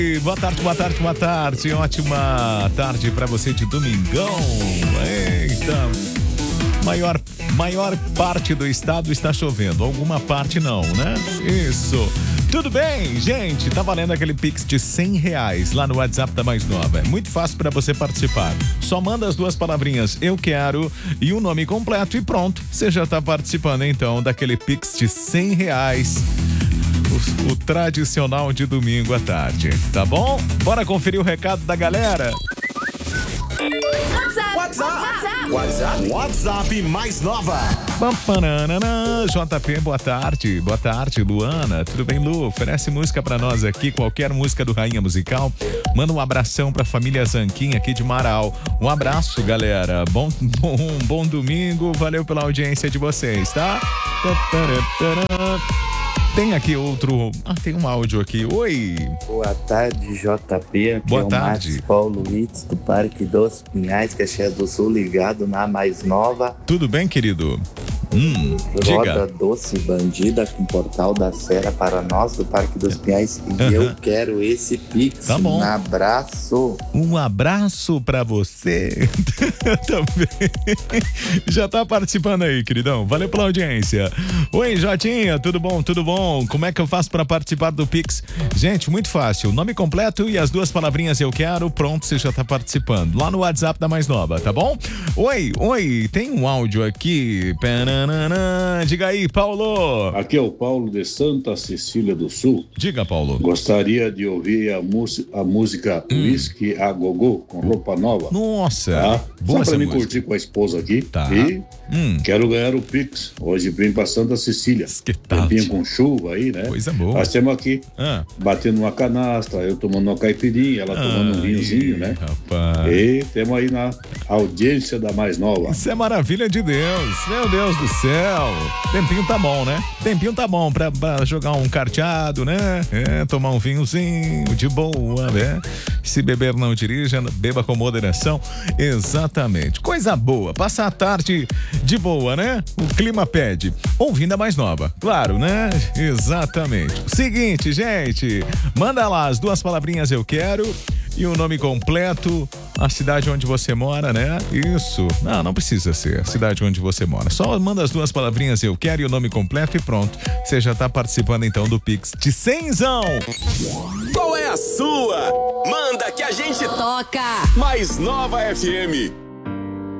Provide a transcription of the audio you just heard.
Boa tarde, boa tarde, boa tarde. Ótima tarde pra você de domingão. Eita, maior parte do estado está chovendo. Alguma parte não, né? Isso. Tudo bem, gente? Tá valendo aquele Pix de R$100 lá no WhatsApp da Mais Nova. É muito fácil para você participar. Só manda as duas palavrinhas eu quero e o nome completo e pronto. Você já tá participando então daquele Pix de R$100. O tradicional de domingo à tarde, tá bom? Bora conferir o recado da galera? WhatsApp Mais Nova. JP, boa tarde. Boa tarde, Luana. Tudo bem, Lu? Oferece música pra nós aqui, qualquer música do Rainha Musical. Manda um abração pra família Zanquim aqui de Marau. Um abraço, galera. Bom domingo. Valeu pela audiência de vocês, tá? Tem aqui outro. Tem um áudio aqui. Oi. Boa tarde, JP. Aqui Boa é o tarde. Marcos Paulo Ritz, do Parque dos Pinhais, Caxias do Sul, ligado na Mais Nova. Tudo bem, querido? Roda Diga. doce bandida com Portal da Serra para nós do Parque dos Pinhais. E eu quero esse Pix. Tá bom. Um abraço. Um abraço pra você também. Já tá participando aí, queridão. Valeu pela audiência. Oi, Jotinha, tudo bom? Tudo bom? Como é que eu faço pra participar do Pix? Gente, muito fácil. Nome completo e as duas palavrinhas eu quero. Pronto, você já tá participando. Lá no WhatsApp da Mais Nova, tá bom? Oi, tem um áudio aqui. Diga aí, Paulo. Aqui é o Paulo de Santa Cecília do Sul. Diga, Paulo. Gostaria de ouvir a música Whisky a Gogô com Roupa Nova. Nossa, tá? boa Só essa pra me música. curtir com a esposa aqui. Tá. E quero ganhar o Pix. Hoje vim pra Santa Cecília. Que tarde. Tempinho com chuva aí, né? Coisa boa. Nós temos aqui batendo uma canastra, eu tomando uma caipirinha, ela tomando um vinhozinho, né? Rapaz. E temos aí na audiência da Mais Nova. Isso é maravilha de Deus. Meu Deus do céu. Tempinho tá bom, né? Tempinho tá bom pra jogar um carteado, né? Tomar um vinhozinho de boa, né? Se beber não dirija, beba com moderação. Exatamente. Coisa boa. Passar a tarde de boa, né? O clima pede. Ouvindo a Mais Nova. Claro, né? Exatamente. Seguinte, gente. Manda lá as duas palavrinhas eu quero e o nome completo, a cidade onde você mora, né? Isso. Não precisa ser a cidade onde você mora. Só manda as duas palavrinhas eu quero e o nome completo e pronto. Você já tá participando então do Pix de 100zão. Qual é a sua? Manda que a gente toca. Mais Nova FM.